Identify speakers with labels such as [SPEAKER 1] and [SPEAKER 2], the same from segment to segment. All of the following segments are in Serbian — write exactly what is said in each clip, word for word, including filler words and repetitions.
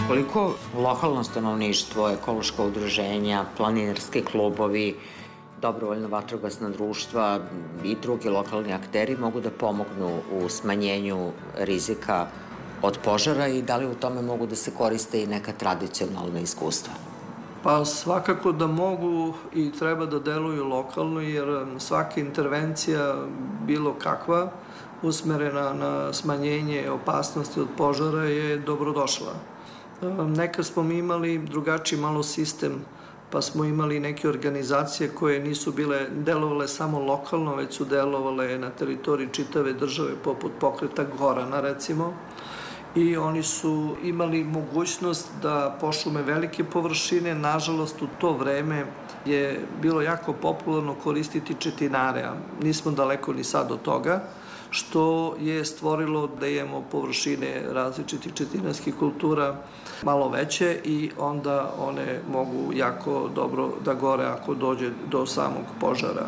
[SPEAKER 1] Koliko lokalno stanovništvo, ekološka udruženja, planinarski klubovi, dobrovoljno vatrogasna društva i drugi lokalni akteri mogu da pomognu u smanjenju rizika od požara i da li u tome mogu da se koriste i neka tradicionalna iskustva?
[SPEAKER 2] Pa svakako da mogu i treba da deluju lokalno, jer svaka intervencija bilo kakva usmerena na smanjenje opasnosti od požara je dobrodošla. Nekad smo mi imali drugačiji malo sistem, pa smo imali neke organizacije koje nisu bile delovale samo lokalno, već su delovale na teritoriji čitave države, poput pokreta Gorana recimo, i oni su imali mogućnost da pošume velike površine. Nažalost, u to vreme je bilo jako popularno koristiti četinare, a nismo daleko ni sad od toga, što je stvorilo da imamo površine različitih četinarskih kultura malo veće i onda one mogu jako dobro da gore ako dođe do samog požara.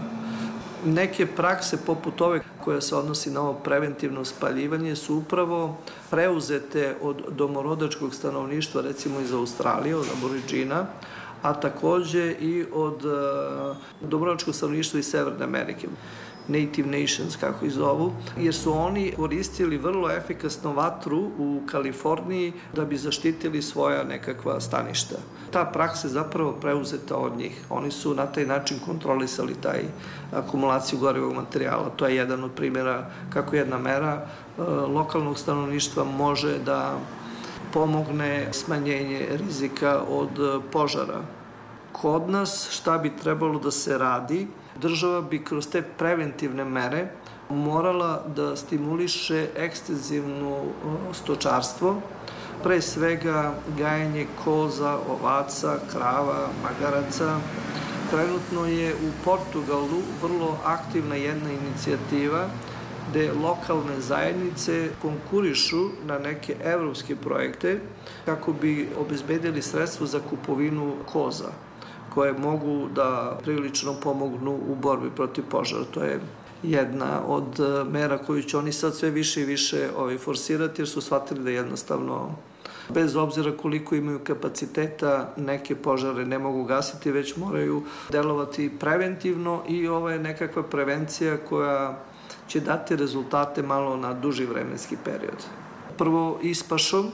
[SPEAKER 2] Neke prakse poput ove koja se odnosi na ovo preventivno spaljivanje su upravo preuzete od domorodačkog stanovništva, recimo iz Australije, od Aboridžina, a takođe i od domorodačkog stanovništva iz Severne Amerike, Native Nations, kako ih zovu, jer su oni koristili vrlo efikasno vatru u Kaliforniji da bi zaštitili svoja nekakva staništa. Ta praksa je zapravo preuzeta od njih. Oni su na taj način kontrolisali taj akumulaciju gorivog materijala. To je jedan od primjera kako jedna mera lokalnog stanovništva može da pomogne smanjenje rizika od požara. Kod nas šta bi trebalo da se radi? Država bi kroz te preventivne mere morala da stimuliše ekstenzivno stočarstvo, pre svega gajenje koza, ovaca, krava, magaraca. Trenutno je u Portugalu vrlo aktivna jedna inicijativa gde lokalne zajednice konkurišu na neke evropske projekte kako bi obezbedili sredstvo za kupovinu koza, koje mogu da prilično pomognu u borbi protiv požara. To je jedna od mera koju će oni sad sve više i više forsirati, jer su shvatili da jednostavno, bez obzira koliko imaju kapaciteta, neke požare ne mogu gasiti, već moraju delovati preventivno i ovo je nekakva prevencija koja će dati rezultate malo na duži vremenski period. Prvo, ispašom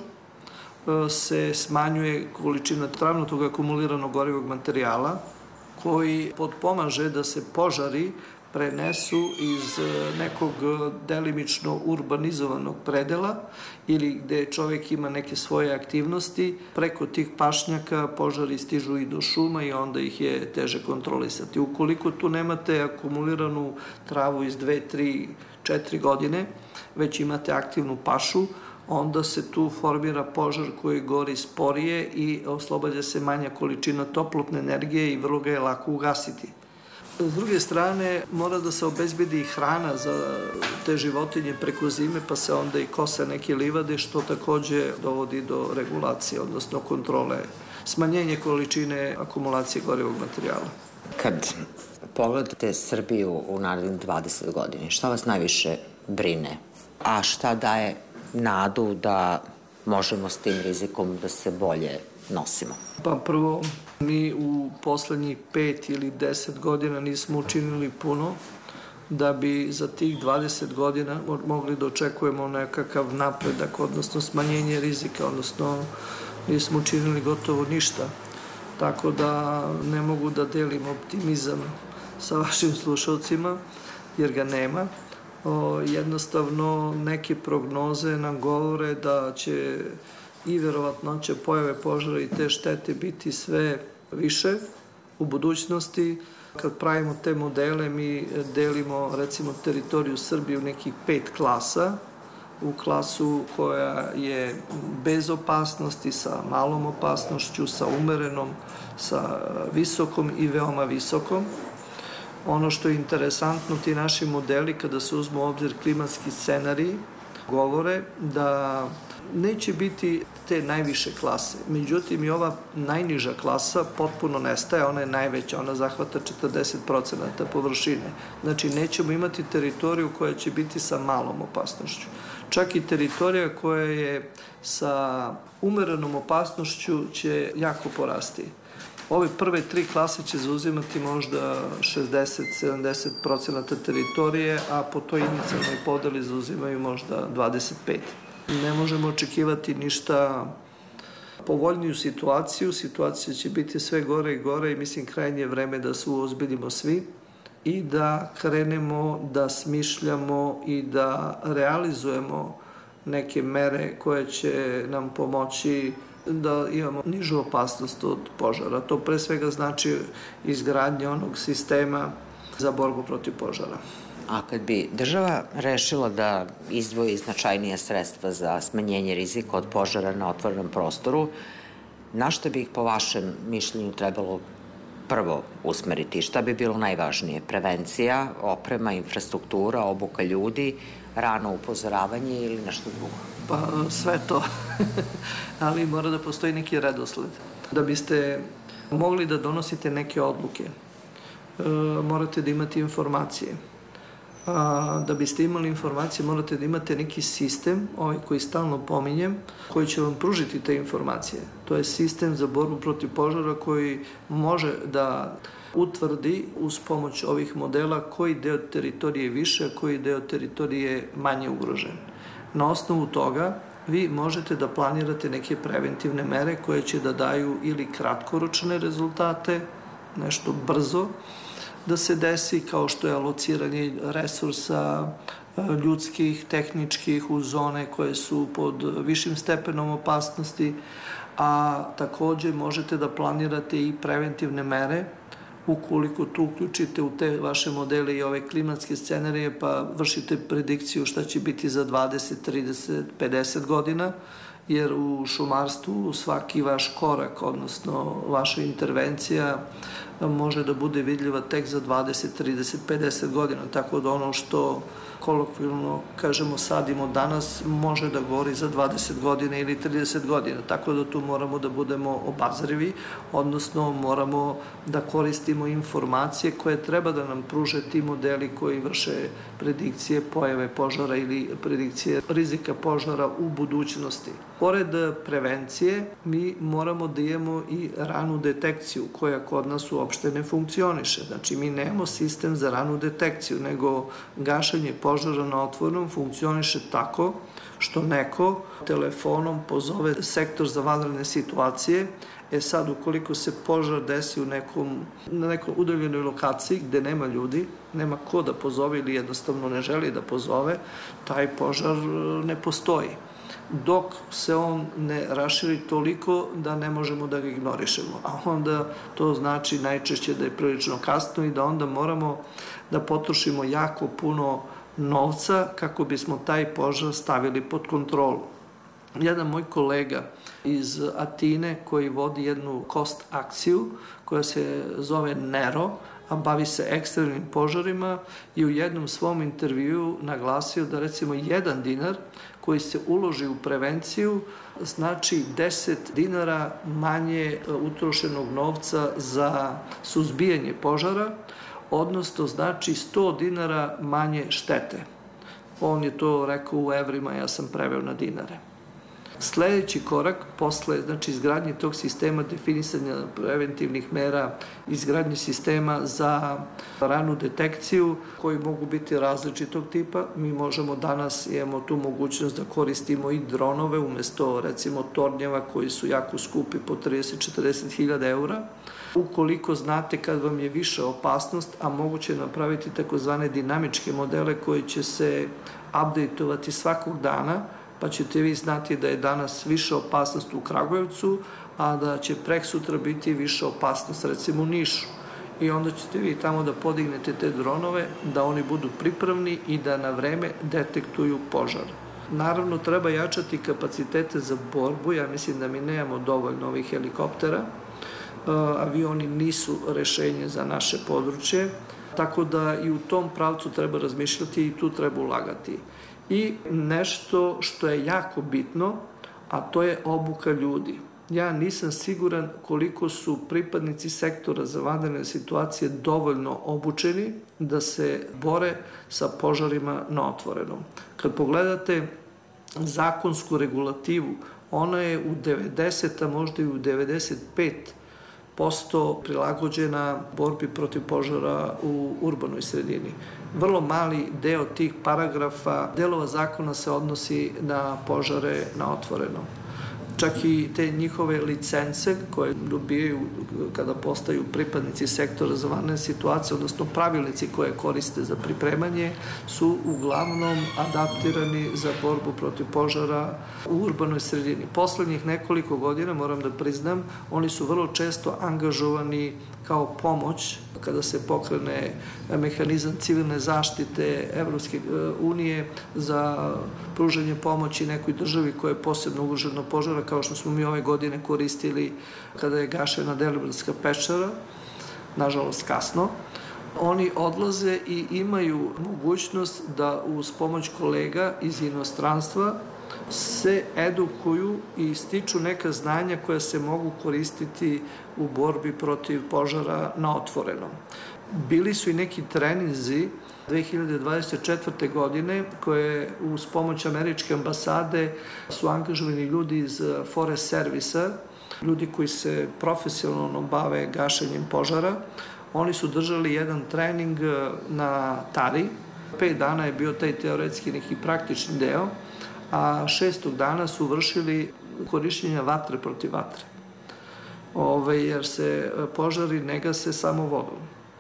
[SPEAKER 2] se smanjuje količina travnatog akumuliranog gorivog materijala koji potpomaže da se požari prenesu iz nekog delimično urbanizovanog predela ili gde čovek ima neke svoje aktivnosti. Preko tih pašnjaka požari stižu i do šuma i onda ih je teže kontrolisati. Ukoliko tu nemate akumuliranu travu iz dve, tri, četiri godine, već imate aktivnu pašu, onda se tu formira požar koji gori sporije i oslobađa se manja količina toplotne energije i vrlo ga je lako ugasiti. S druge strane, mora da se obezbedi hrana za te životinje preko zime, pa se onda i kose neke livade, što takođe dovodi do regulacije, odnosno kontrole, smanjenje količine akumulacije gorivog materijala.
[SPEAKER 1] Kad pogledate Srbiju u narednih dvadeset godina, šta vas najviše brine? A šta daje nadu da možemo s tim rizikom da se bolje nosimo?
[SPEAKER 2] Pa prvo, mi u poslednjih pet ili deset godina nismo učinili puno da bi za tih dvadeset godina mogli da očekujemo nekakav napredak, odnosno smanjenje rizika, odnosno nismo učinili gotovo ništa. Tako da ne mogu da delim optimizam sa vašim slušalcima, jer ga nema. Jednostavno, neke prognoze nam govore da će i verovatnoća pojave požara i te štete biti sve više u budućnosti. Kad pravimo te modele, mi delimo recimo teritoriju Srbije u nekih pet klasa. U klasu koja je bez opasnosti, sa malom opasnošću, sa umerenom, sa visokom i veoma visokom. Ono što je interesantno, ti naši modeli, kada se uzmu u obzir klimatski scenariji, govore da neće biti te najviše klase. Međutim, i ova najniža klasa potpuno nestaje, ona je najveća, ona zahvata četrdeset procenta površine. Znači, nećemo imati teritoriju koja će biti sa malom opasnošću. Čak i teritorija koja je sa umerenom opasnošću će jako porasti. Ove prve tri klase će zauzimati možda šezdeset do sedamdeset procenata teritorije, a po toj inicijalnoj podeli zauzimaju možda dvadeset pet. Ne možemo očekivati ništa povoljniju situaciju. Situacija će biti sve gore i gore i mislim krajnje je vreme da se uozbiljimo svi i da krenemo da smišljamo i da realizujemo neke mere koje će nam pomoći da imamo nižu opasnost od požara. To pre svega znači izgradnje onog sistema za borbu protiv požara.
[SPEAKER 1] A kad bi država rešila da izdvoji značajnije sredstva za smanjenje rizika od požara na otvorenom prostoru, na što bi ih po vašem mišljenju trebalo prvo usmeriti? Šta bi bilo najvažnije? Prevencija, oprema, infrastruktura, obuka ljudi, rano upozoravanje ili nešto drugo?
[SPEAKER 2] Pa sve to, ali mora da postoji neki redosled. Da biste mogli da donosite neke odluke, morate da imate informacije. A, da biste imali informacije morate da imate neki sistem, ovaj koji stalno pominjem, koji će vam pružiti te informacije. To je sistem za borbu protiv požara koji može da utvrdi uz pomoć ovih modela koji deo teritorije je više, a koji deo teritorije je manje ugrožen. Na osnovu toga vi možete da planirate neke preventivne mere koje će da daju ili kratkoročne rezultate, nešto brzo, da se desi, kao što je alociranje resursa ljudskih, tehničkih u zone koje su pod višim stepenom opasnosti, a takođe možete da planirate i preventivne mere ukoliko tu uključite u te vaše modele i ove klimatske scenarije pa vršite predikciju šta će biti za dvadeset, trideset, pedeset godina, jer u šumarstvu svaki vaš korak, odnosno vaša intervencija može da bude vidljiva tek za dvadeset, trideset, pedeset godina, tako da ono što kolokvijalno kažemo sadimo danas može da gori za dvadeset godina ili trideset godina, tako da tu moramo da budemo obazrivi, odnosno moramo da koristimo informacije koje treba da nam pruže ti modeli koji vrše predikcije pojave požara ili predikcije rizika požara u budućnosti. Pored prevencije, mi moramo da imamo i ranu detekciju koja kod nas uopšte ne funkcioniše. Znači, mi nemamo sistem za ranu detekciju, nego gašenje požara na otvorenom funkcioniše tako što neko telefonom pozove sektor za vanredne situacije. E sad, ukoliko se požar desi u nekom, na nekoj udaljenoj lokaciji gde nema ljudi, nema ko da pozove ili jednostavno ne želi da pozove, taj požar ne postoji. Dok se on ne raširi toliko da ne možemo da ga ignorišemo. A onda to znači najčešće da je prilično kasno i da onda moramo da potrošimo jako puno novca kako bismo taj požar stavili pod kontrolu. Jedan moj kolega iz Atine koji vodi jednu kost akciju koja se zove Nero, a bavi se ekstremnim požarima i u jednom svom intervjuu naglasio da recimo jedan dinar koji se uloži u prevenciju znači deset dinara manje utrošenog novca za suzbijanje požara, odnosno znači sto dinara manje štete. On je to rekao u evrima, ja sam preveo na dinare. Sledeći korak posle znači, izgradnje tog sistema definisanja preventivnih mera, izgradnje sistema za ranu detekciju koji mogu biti različitog tipa. Mi možemo danas, imamo tu mogućnost da koristimo i dronove umesto recimo tornjeva koji su jako skupi po trideset do četrdeset hiljada eura. Ukoliko znate kad vam je više opasnost, a moguće napraviti takozvane dinamičke modele koji će se updateovati svakog dana, pa ćete vi znati da je danas više opasnost u Kragujevcu, a da će preksutra biti više opasnost recimo u Nišu. I onda ćete vi tamo da podignete te dronove, da oni budu pripravni i da na vreme detektuju požar. Naravno, treba jačati kapacitete za borbu, ja mislim da mi nemamo dovoljno ovih helikoptera, avioni nisu rešenje za naše područje, tako da i u tom pravcu treba razmišljati i tu treba ulagati. I nešto što je jako bitno, a to je obuka ljudi. Ja nisam siguran koliko su pripadnici sektora za vanredne situacije dovoljno obučeni da se bore sa požarima na otvorenom. Kad pogledate zakonsku regulativu, ona je u devedeset, a možda i u devedeset pet posto prilagođena borbi protiv požara u urbanoj sredini. Vrlo mali deo tih paragrafa, delova zakona se odnosi na požare na otvorenom. Čak i te njihove licence koje dobijaju kada postaju pripadnici sektora za vanredne situacije, odnosno pravilnici koje koriste za pripremanje, su uglavnom adaptirani za borbu protiv požara u urbanoj sredini. Poslednjih nekoliko godina, moram da priznam, oni su vrlo često angažovani kao pomoć kada se pokrene mehanizam civilne zaštite Evropske unije za pružanje pomoći nekoj državi koja je posebno ugrožena požara, kao što smo mi ove godine koristili kada je gašena Deliblatska peščara, nažalost kasno. Oni odlaze i imaju mogućnost da uz pomoć kolega iz inostranstva se edukuju i stiču neka znanja koja se mogu koristiti u borbi protiv požara na otvorenom. Bili su i neki treninzi dve hiljade dvadeset četvrte. godine koje uz pomoć američke ambasade su angažovani ljudi iz Forest Servisa, ljudi koji se profesionalno bave gašenjem požara. Oni su držali jedan trening na Tari. Pet dana je bio taj teoretski neki praktični deo, a šestog dana su vršili korišćenja vatre protiv vatre. Ove, jer se požari ne gase samo vodom.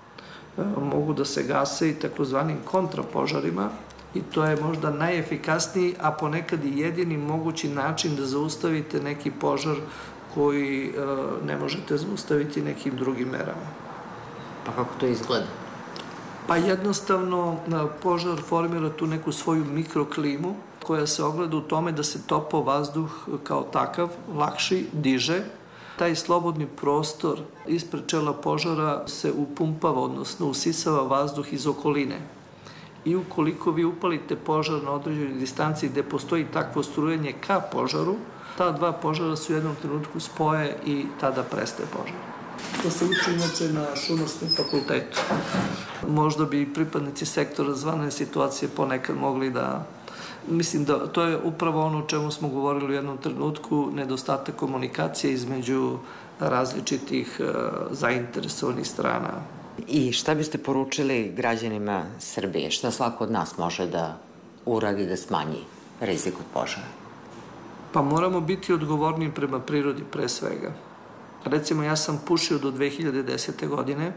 [SPEAKER 2] Mogu da se gase i takozvanim kontrapožarima i to je možda najefikasniji, a ponekad i jedini mogući način da zaustavite neki požar koji ne možete zaustaviti nekim drugim merama.
[SPEAKER 1] Pa kako to izgleda?
[SPEAKER 2] Pa jednostavno požar formira tu neku svoju mikroklimu koja se ogleda u tome da se topo vazduh kao takav lakši, diže. Taj slobodni prostor ispred čela požara se upumpava, odnosno usisava vazduh iz okoline. I ukoliko vi upalite požar na određenoj distanci gde postoji takvo strujanje ka požaru, ta dva požara se u jednom trenutku spoje i tada prestaje požar. To se uči inače na Šumarskom fakultetu. Možda bi pripadnici sektora za vanredne situacije ponekad mogli da... Mislim da to je upravo ono o čemu smo govorili u jednom trenutku, nedostatak komunikacije između različitih zainteresovanih strana.
[SPEAKER 1] I šta biste poručili građanima Srbije? Šta svako od nas može da uradi da smanji rizik od požara?
[SPEAKER 2] Pa moramo biti odgovorni prema prirodi pre svega. Recimo, ja sam pušio do dve hiljade desete. godine,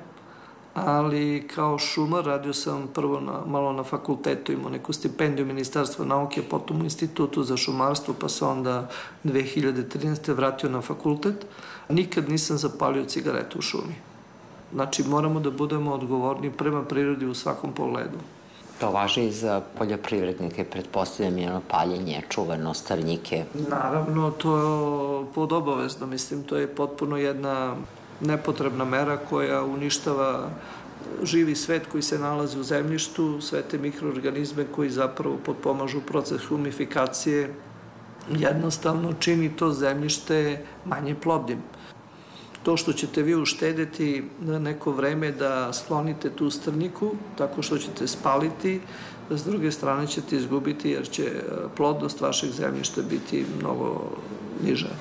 [SPEAKER 2] ali kao šumar radio sam prvo na, malo na fakultetu, imao neku stipendiju Ministarstva nauke, potom u Institutu za šumarstvo, pa sam onda dve hiljade trinaeste. vratio na fakultet. Nikad nisam zapalio cigaretu u šumi. Znači, moramo da budemo odgovorni prema prirodi u svakom pogledu.
[SPEAKER 1] To važi i za poljoprivrednike, pretpostavljam je ono paljenje, čuvano, starnjike.
[SPEAKER 2] Naravno, to je podobavezno, mislim, to je potpuno jedna nepotrebna mera koja uništava živi svet koji se nalazi u zemljištu, sve te mikroorganizme koji zapravo potpomažu proces humifikacije, jednostavno čini to zemljište manje plodnim. To što ćete vi uštedeti na neko vreme da sklonite tu strnjiku, tako što ćete spaliti, s druge strane ćete izgubiti jer će plodnost vašeg zemljišta biti mnogo niža.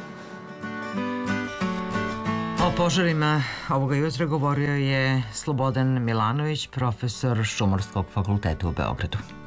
[SPEAKER 1] O požarima ovoga jutra govorio je Slobodan Milanović, profesor Šumarskog fakulteta u Beogradu.